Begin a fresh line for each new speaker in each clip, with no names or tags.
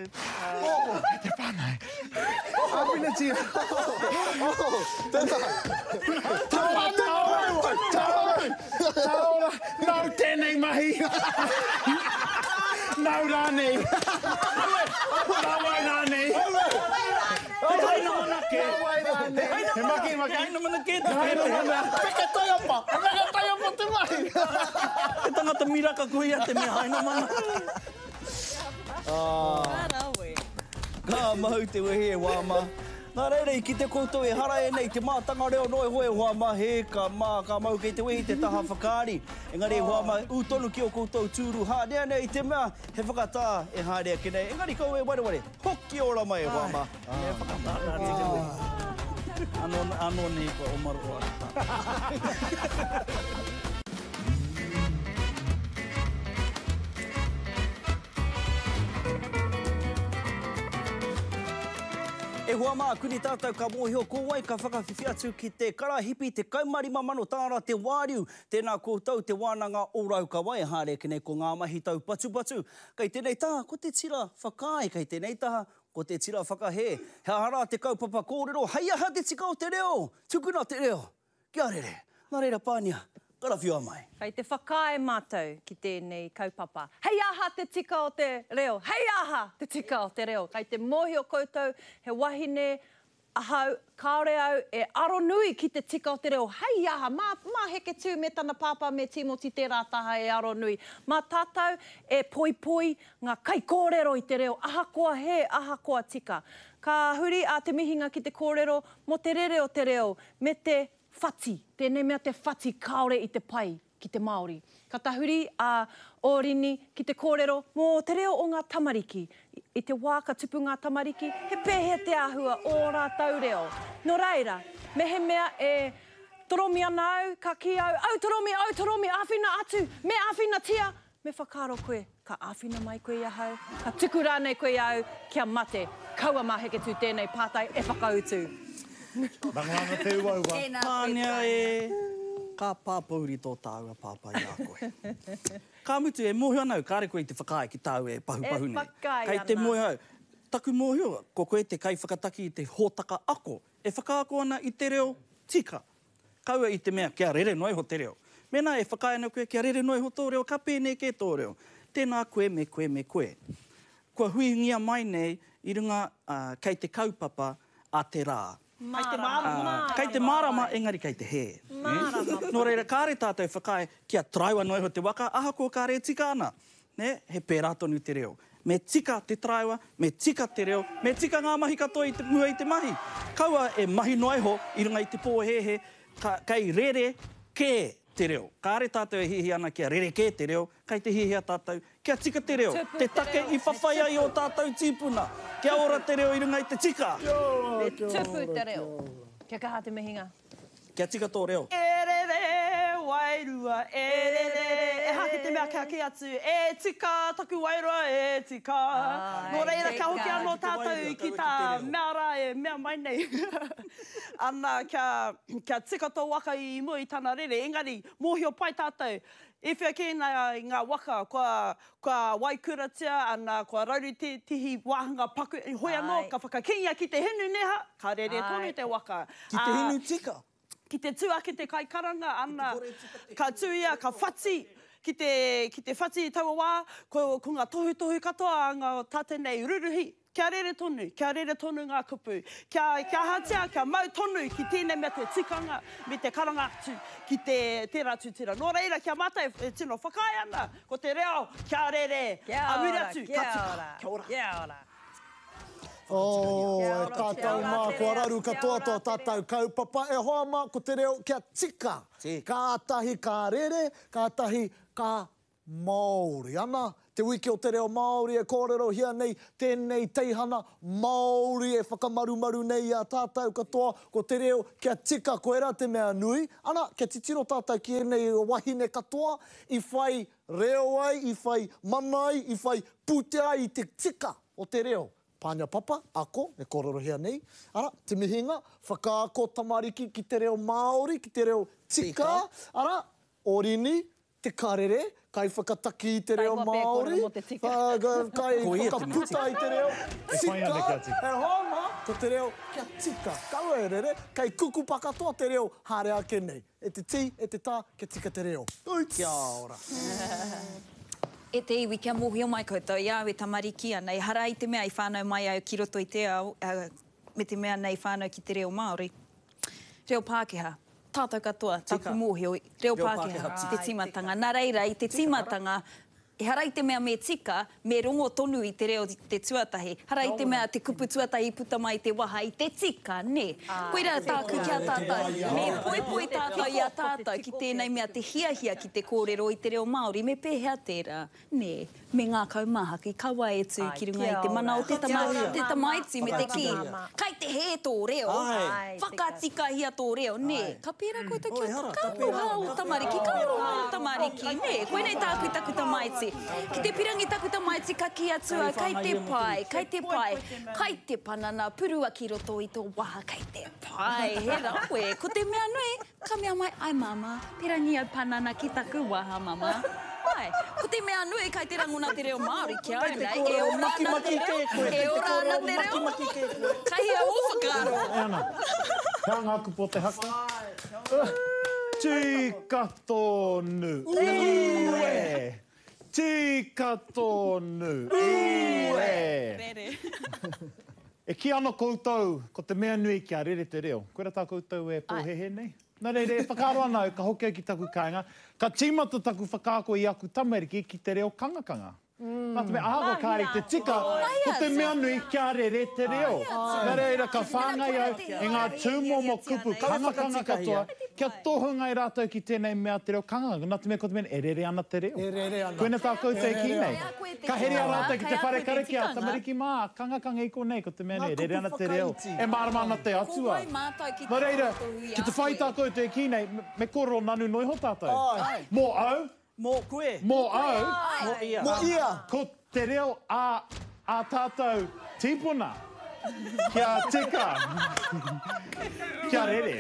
Te whānau.
Awhina tia. Tēnā.
Taora. Nau tēnei mahi. Nau rānei. Nau wai rānei.
Haina mana ke.
He maki.
Haina mana ke.
Peke taiapa. Peke taiapa te mahi.
Te tangata miraka koe ia te mea haina mana. Ka mahu te wehe e wāma. Nā reirei, ki te koutou e hara e nei, te mātanga reo noe hoe wāma he ka mahu kei te wehi te taha whakaari. Engari wāma, tonu ki o koutou tūru hārea nei te mea, he whakatā e hārea ki nei. Engari kau e ware, hoki ora mai e wāma. Me whakatā rā te te wehi. Ano nei ko o maru ata. E hoa maa kuni tātou ka mōhio ko wai ka whakawhiwhi atu ki te karahipi, te kaumarima mano tāra, te wāriu. Tēnā koutou te wānanga o rau ka wai hāre ki nei ko ngā mahi tau patu. Kei tēnei taha, ko te tira whakai, kei tēnei taha, ko te tira whakahe. Hea hara te kaupapa kōrero, hei aha te tika o te reo, tukuna te reo. Kia rere, nā reira pānia. Karawhiua mai.
Kei te whakae mātou ki tēnei kaupapa. Hei aha te tika o te reo. Hei aha te tika o te reo. Kei te mohi o koutou, he wahine, ahau, kaore au, e aro nui ki te tika o te reo. Hei aha, mā heke tū me tana pāpā me Timoti te rātaha e aro nui. Mā tātou e poi ngā kai kōrero i te reo. Ahakoa he, ahakoa tika. Ka huri a te mihinga ki te kōrero, mo te rere o te reo, me te whati, tēnei mea te whati kaore i te pai ki te Māori. Ka tahuri a Ōrini ki te kōrero mō te reo o ngā tamariki. I te wā ka tupu ngā tamariki, he pēhe te āhua o rātou reo. Nō reira, me he mea e toromi ana au, ka ki au toromi, āwhina atu, me āwhina tia, me whakaro koe, ka āwhina mai koe ahau, ka tuku rānei koe au, kia mate, kaua mā heke tū tēnei pātai e whakautu.
Ranganga te uaua.
Mānia e ka pāpauri tō tāua pāpai a koe. Ka mutu e mōhio anau, kāre koe te whakae ki tāu e pahu nei. Kei te mōhio au. Taku mōhio, ko koe te kai whakataki i te hōtaka ako. E whakaako ana i te reo tika. Kaua i te mea, kia rere noi ho te reo. Mena e whakae ana koe, kia rere noi ho tō reo, ka pēne ke tō reo. Tēnā koe me koe. Kua huingia mai nei, i runga kei te kaupapa a te rā. Kei te marama, engari kei te he. Nō reira, kāre tātou whakae, kia traiwa noi ho te waka, aha ko kāre tika ana. He pērā tonu te reo. Me tika te traiwa, me tika te reo, me tika ngā mahi katoa i te mua i te mahi. Kaua e mahi noi ho, i runga i te pōhehe, kei rere ke te reo. Kāre tātou e hihi ana kia rere ke te reo, kei te hihi a tātou, kia tika te reo. Te take i whawhai ai o tātou tīpuna. Kia ora te reo i runga i te tika.
Me tupu te reo. Kia kaha te mihinga.
Kia tika tō reo.
E rere, wairua, e rere, e hake te mea kia ki atu, e tika, taku wairua, e tika. Nō reira, kia hoki anō tātou ki tā meara e mea mai nei. Ana, kia tika tō waka i mua i tāna rere, engari, mōhio pai tātou. E whia ki ngā waka, kua waikuratia, ana kua rauru tihi wāhanga paku, hoi anō, ka whakakingia ki te hinu neha, ka rere tonu te waka.
Ki te hinu tika?
Ki te tuake te kaikaranga, ana, ka tuia, ka whati, ki te whati i taua wā, ko ngā tohu katoa, ngā tātenei ruruhi. Kia rere tonu ngā kupu. Kia hatia, kia mau tonu ki tēnei mea te tikanga, me te karanga atu, ki te tērā tūtira. Nō reira, kia mata e tino whakae ana, ko te reo, kia rere, amuri atu, ka tika. Kia ora.
E tātou mā, kua raru katoa tō tātou kaupapa. E hoa mā, ko te reo, kia tika. Kātahi kā rere, kātahi kā Māori. Ana, te wiki o te reo Māori e kōrero hia nei, tēnei teihana Māori e whakamarumaru nei a tātou katoa, ko te reo kia tika koera te mea nui. Ana, kia titiro tātou ki nei wahine katoa, i whai reo ai, i whai manai, i whai pute ai i te tika o te reo. Pānia papa, ako, e kōrero hia nei. Ara, te mihinga, whakaako tamariki ki te reo Māori, ki te reo tika. Ara, Ōrini, te karere, kai whakataki i te reo
Tai wape,
Māori,
kōrero mo te tika.
kai
Ko ia te
whakaputa i te reo
whai ana kia tika.
e homa ko te reo kia tika. Kaua e rere, kai kuku pakatoa te reo hare ake nei. E te ti, e te tā, kia tika te reo.
Kia ora.
E te iwi kia mōhio mai koutou, ia we tamariki ana, e hara i te mea i whānau mai au ki roto i te ao, me te mea nei whānau ki te reo Māori. Reo Pākehā, tātou katoa, taku mōhio, reo Pākehā, te timatanga. Nā reira, i te timatanga, e hara i te mea me tika, me rongo tonu i te reo te tuatahi. Hara i te mea te kupu tuatahi puta mai te waha i te tika, ne? Koira tāku kia tātou, me poipoi tātou i a tātou ki tēnei mea te hiahia ki te kōrero i te reo Māori, me pēhea tērā, ne? Me ngā kaumahaki, kaua e tū ki runga i te mana o te tamaiti me te ki. Kai te he tō reo, whakatika hia tō reo, ne? Ka pēra koe te kia kāroha o tamariki, kāroha o tamariki, ne? Koe nei tāku taku tamaiti. Ki te pirangi taku tamaiti ka ki atua, kai te pai, kai te panana, purua ki roto i tō waha, kai te pai, he rawe. Ko te mea nui, ka mea mai, ai mama, pirangi au panana ki taku waha, mama. Ai, ko te mea nui, kai te ranguna te reo Māori ki au nei, e ora ana te reo, e ora ana te reo, kai hea o whakaro.
E ana, kia ngā kupo te haka. Tika tonu. Ue. Tika tonu. Ue. E ki ana koutou, ko te mea nui kia rere te reo. Koera tā koutou e pōhehe nei. Nā reire, e whakaaro ana au, ka hoke ki taku kāinga. Ka tīmata taku whakaako i aku tamariki ki te reo kangakanga. Nā te mea āwa kāre te tika, ko te mea nui kia rere te reo. Nā reira, ka whāngai au, e ngā tūmomo kupu kangakanga katoa, kia tohunga i rātou ki tēnei mea te reo kangakanga. Nā te mea ko te mea, e rere ana te reo.
E rere ana.
Koina tā koutou e ki nei. Ka here a rātou ki te whare kareki a tamariki mā, kangakanga i ko nei, ko te mea nei, rere ana te reo. E marama ana te atua. Nā reira, ki te whai tā koutou e ki nei, me koro nanu noiho tātou. Mō au,
Mō koe.
mō au,
Mō ia.
Mō ia.
ko te reo a tātou tīpuna. Kia tika. Kia rere.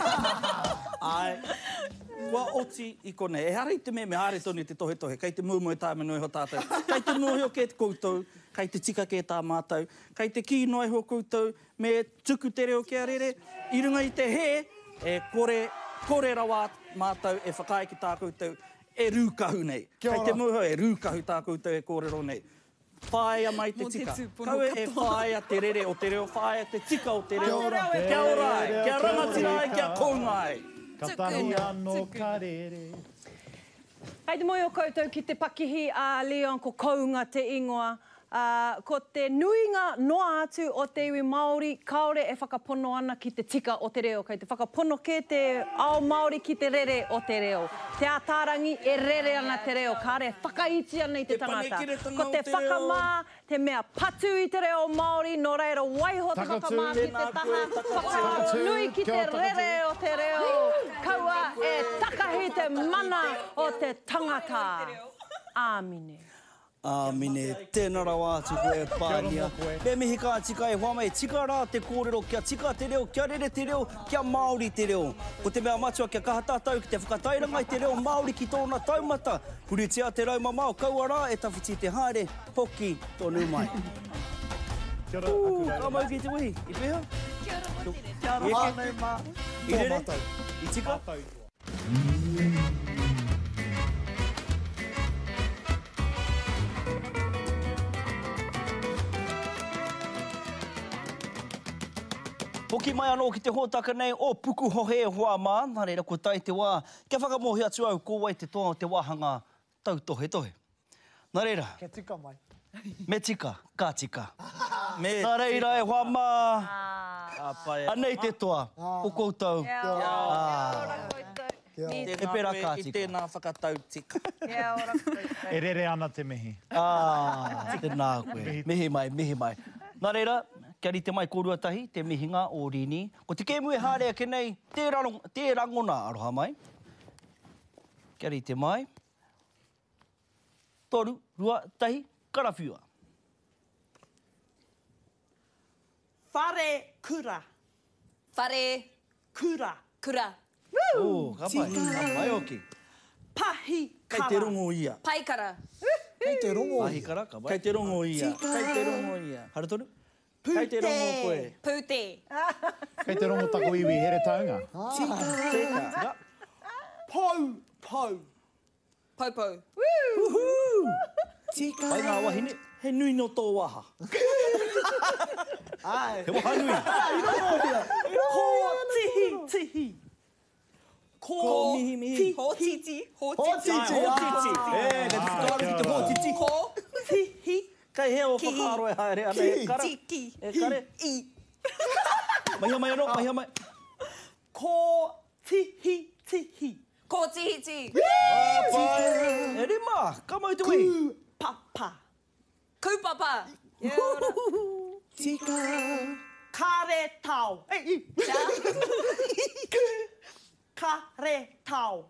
Ai. Kua oti i konei. E hara i te me hare tonu i te tohe tohe. Kei te mūmui tāme noiho tātou. Kei te nohio ke te koutou. Kei te tika ke tā mātou. Kei te ki noiho koutou. Me tuku te reo kia rere. I runga i te he, e kore rawa mātou e whakaiki tā koutou. E rūkahu nei. Kei te mūho e rūkahu tā koutou e kōrero nei. Whāia mai te tika. Kaue e whāia te rere o te reo, whāia te tika o te reo. Kia ora ai, kia rangatira ai, kia kounga ai.
Ka tahi anō ka rere.
Kei te moi o koutou ki te pakihi a Leon ko kounga te ingoa. Ko te nuinga noa atu o te iwi Māori, kaore e whakapono ana ki te tika o te reo. Kei te whakapono ke te ao Māori ki te rere o te reo. Te ātārangi e rere ana te reo, ka re whakaiti ana i te tangata. Ko te whakamā, te mea patu i te reo Māori, no reira waiho te whakamā ki te taha, whakaaro nui ki te rere o te reo. Kaua e takahi te mana o te tangata. Āmine.
Āmine, tēnā rau atu koe pānia. Me mihi kā tika e hoa mai, tika rā te kōrero, kia tika te reo, kia rere te reo, kia Māori te reo. Ko te mea matua kia kahatātau ki te whakatairanga i te reo Māori ki tōna taumata. Puritia te raumamao, kaua rā e tawhiti te haere, hoki tonu mai.
Kia ora, aku rau.
Ka mau ki te wehi, i peha?
Kia ora nei mā.
I rere? I tika? Hoki mai anō ki te hōtaka nei o puku hohe hoa mā, nā reira ko tai te wā. Kia whakamohi atu au kōwai te toa o te wāhanga tau tohe tohe. Nā reira,
Ke tika mai.
me tika, kā tika.
Me
Nā reira e hoa mā, anei te toa, o koutou. E pera kā
I
tika.
tēnā whakatau tika.
E rere ana te mihi.
Tēnā koe. Mihi mai, mihi mai. Nā reira, kia rite mai kōruatahi, te mihinga o Rini. Ko te kēmu e hārea ke nei, te rangona aroha mai. Kia rite mai. Toru, rua, tahi, karawhiua.
Whare kura.
Whare
Kura.
kura.
O, ka mai, ka mai oki.
Pahi
Kei te rongo ia.
Paikara.
Kei te rongo.
Mahi kara, ka
Kei te rongo ia. Kei te rongo ia.
Haratoru?
Kei te rongo koe.
Pūte.
Kei te rongo tako iwi here taunga.
Tika.
Pou. Pou.
Poupou.
Pai ngā wahine.
He nui no tō waha.
He waha nui.
Ko tihi tihi.
Ko mihi mihi.
Ho titi. Ho
Ho
titi.
titi.
Titi.
E, ka tikaru ki te hō titi.
Ko.
Tihi.
Kai he o whakaaro e haere ana e kara.
Tiki.
E kare.
I.
Mahi mai anō, mahi mai.
Ko tihi tihi.
Ko tihi ti.
E re mā, ka mau te wei.
Ku papa.
Kupapa.
Tika.
Kare tau. Kare tau.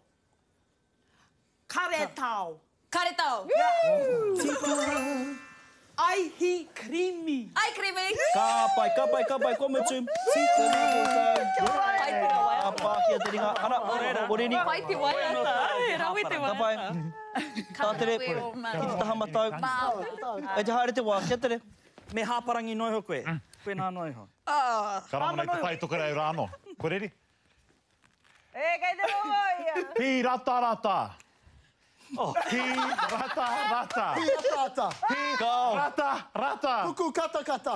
Kare tau.
Kare tau.
Aihi krimi.
Ai krimi.
Ka pai, ko mutu. Tēnā koutou.
Pai te wai.
Ka pā kia te ringa. Ana, oreni.
Pai te wai ata. E rawi te
Ka
wai.
pai. Tā tere, ki te taha matau.
Mau.
Ai te haere te wā, kia tere.
Me hāparangi noi ho koe. Koe nā noi ho.
Karamana i te tai toka rei rāno. Koreri?
E, kei te rongo ia.
Pi rata rata. Pi rata rata.
Pi rata.
Pi rata rata.
Kuku kata kata.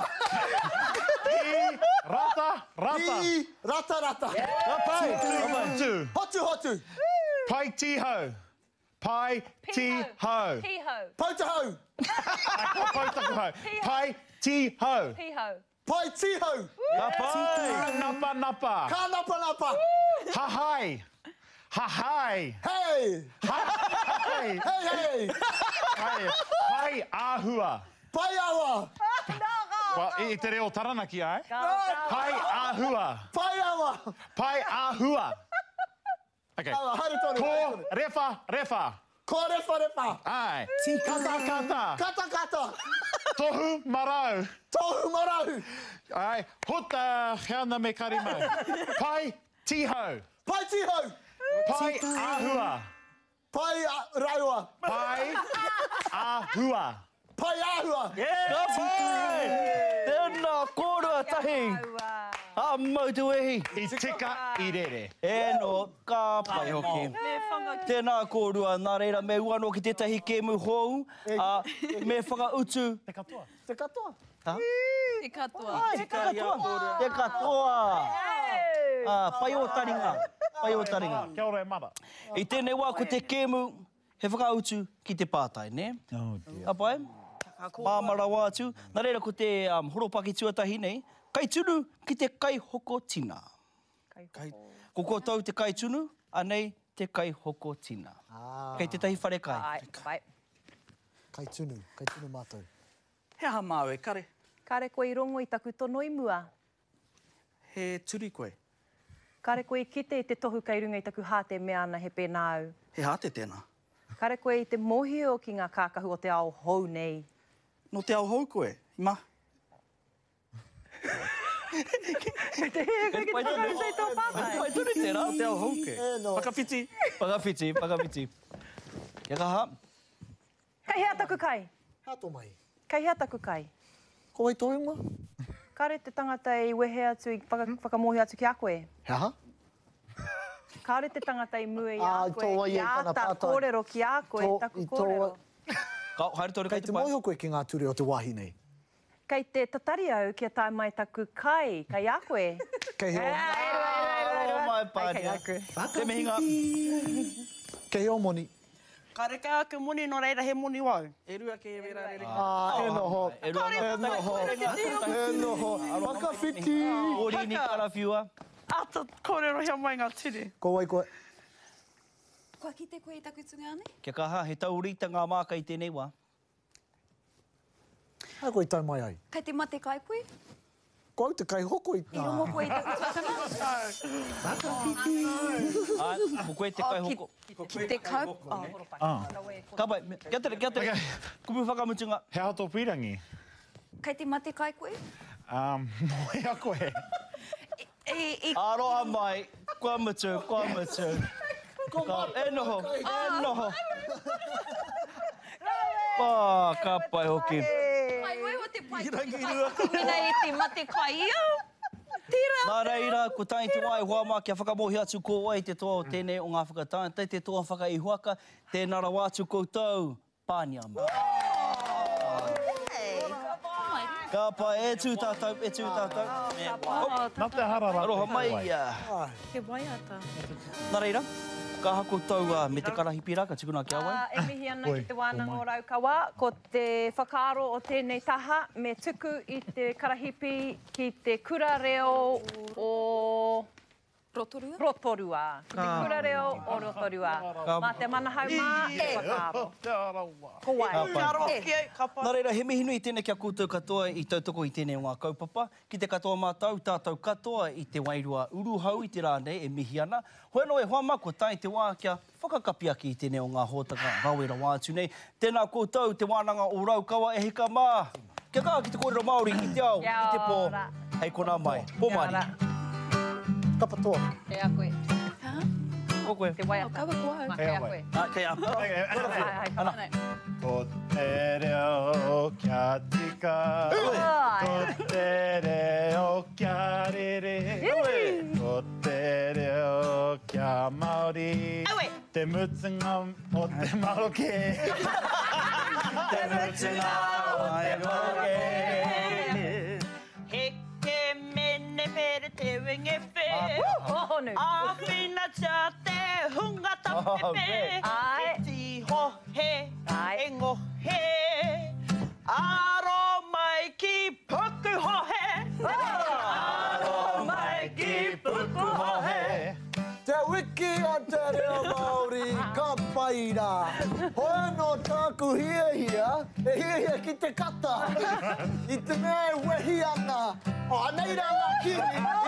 Pi rata rata.
Pi rata rata.
Ka pai. Hotu.
Hotu hotu.
Pai tiho. Pai tiho.
Piho.
Pautahau.
Ko pautaku hau. Pai tiho.
Piho.
Pai tiho.
Ka pai. Napa napa.
Ka napa napa.
Ha hai. Ha hai.
Hey.
Hai.
Hey hey.
Hai. Pai ahua.
Pai awa.
Wa I te reo taranaki ai. Pai ahua.
Pai awa.
Pai ahua. Okay.
Awa, haere tonu.
Ko refa refa.
Ko refa refa.
Ai. Kata kata.
Kata kata.
Tohu marau.
Tohu marau.
Ai. Hota heana me karimau. Pai tiho.
Pai tiho.
Pai ahua.
Pai raua.
Pai ahua.
Pai ahua.
Ka pai. Tēnā kōrua tahi. Ha mau te wehi.
I tika I rere.
E no, ka pai hoki. Tēnā kōrua, nā reira, me ua no ki tētahi kēmu hou, me whakautu.
Te katoa. Te katoa.
Te katoa.
Te katoa. Te katoa. Pai o taringa. Pai o taringa.
Kia ora e mara.
I tēnei wā, ko te kēmu, he whakautu ki te pātai, ne?
Oh dear.
Apai? Māmara wātu. Nā reira, ko te horopaki tuatahi nei, kai tunu ki te kai hoko tina. Ko koutou te kai tunu, anei te kai hoko tina. Kei tētahi whare kai.
Ai, pai.
Kai tunu mātou.
He aha māu e kare.
Kare koe I rongo I taku tono I mua.
He turi koe.
Kare koe I kite I te tohu kai runga I taku hāte mea ana he pēnā au.
He hāte tēnā.
Kare koe I te mohio ki ngā kākahu o te ao hou nei.
No te au hou koe. I mā.
Pai tunu tērā.
No te au hou koe.
E no.
Whakawhiti.
Whakawhiti. Kia kaha.
Kai hea taku kai?
Hato mai.
Kai hea taku kai?
Ko wai toenga?
Kare te tangata I wehe atu I whakamohi atu ki a koe.
He aha?
Kare te tangata I mue I a
Ah,
koe.
tō ai e
I
tāna
ata
pātai.
kōrero ki a koe,
Tō-
taku
I tō-
kōrero.
Haere tōre
Kei
kai
te
te pai.
moho koe ki ngā ture o te wahi nei.
Kei te tatari au kia tae mai taku kai, kai a koe.
Kei he
Oh, mai pānia. Te mehinga.
Kei he o moni.
Ka reka ake moni no reira he moni wau.
E rua ke e wera re
E noho.
E rua
E noho. E noho. Whakawhiti.
Orini karawhiua.
Ata kōrero hea mai ngā tiri.
Ko wai koe.
Kua ki te koe I taku tunga ane?
Kia kaha, he taurita ngā māka I tēnei wā.
Hea koe I tau mai ai.
Kai te mate kai koe?
Ko au te kai hoko I...
I rongo koe I taku tuatana?
Ko koe te kai hoko.
Ki te kau?
Ka pai, kia tere. Kumu whakamutunga.
He ato pirangi.
Kai te mate kai koe?
Moe a koe.
I
Aroha mai, kua mutu. E noho, e noho. Pā, ka pai hoki.
Pai, oi ho te pai. Mina e te mate kai iau. Tira.
Nā reira, ko tāi te wai huama kia whakamohi atu ko oi te toa o tēnei o ngā whakatānei, te toa whakaihuaka, tēnā rawa atu koutou, pāniama. Ka pai, e tū tātou, e tū tātou.
Nā te harara.
Aroha mai.
He waiata.
Nā reira, ka hako tau me te karahipira, ka tikuna ki awai.
E mihi ana ki te wānanga o Raukawa, ko te whakaaro o tēnei taha, me tuku i te karahipi ki te kura reo o...
Rotorua?
Rotorua. Ki te kura reo o Rotorua. Mā te manahau mā e whakaaro. Ko wai.
Nā reira, he mihi nui tēnei kia koutou katoa i tautoko i tēnei o ngā kaupapa. Ki te katoa mātou, tātou katoa i te wairua uruhau i te rānei e mihi ana. Hoi no e hoama, ko tāi te wā kia whakakapiaki i tēnei o ngā hōtaka rawera wātu nei. Tēnā koutou, te wānanga o Raukawa e hika mā. Kia kā ki te kōrero Māori i te ao, i te pō. Hei kona mai. Pō Māori.
Kapatoa.
E a koe.
O koe.
Te waiata.
Kawa kua.
E a koe.
Kei apa.
Ana.
Ko te reo kia tika, ko te reo kia rere, ko te reo kia Māori, te mutunga o te maroke. Te mutunga o te maroke.
Heke mene pere te winge whe.
Honu.
A whina tia te hunga tapepe.
Ai.
E tiho he,
Ai.
e ngohe. Aro mai ki puku hohe.
Aro mai ki puku hohe.
Te wiki o te reo Māori, ka paira. Hoi no tāku hiahia, e hiahia ki te kata. I te mea e wehi ana. O, anei rā ngā kiri.